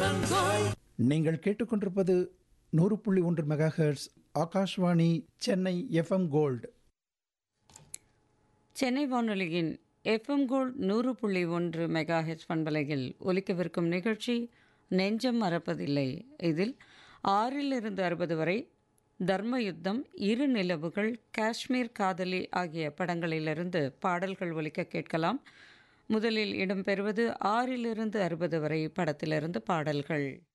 நீங்கள் கேட்டுக்கொண்டிருப்பது 100.1 megahertz Akashvani Chennai FM gold. Chennai வானொலியின் எஃப்எம் கோல்ட் 100.1 மெகாஹெர்ட்ஸ் பண்பலையில் ஒலிக்கவிருக்கும் நிகழ்ச்சி நெஞ்சம் மறப்பதில்லை. இதில் 6 to 60 வரை தர்மயுத்தம், இரு நிலவுகள், காஷ்மீர் காதலி ஆகிய படங்களிலிருந்து பாடல்கள் ஒலிக்க கேட்கலாம். முதலில் இடம்பெறுவது 6 to 60 வரை படத்திலிருந்து பாடல்கள்.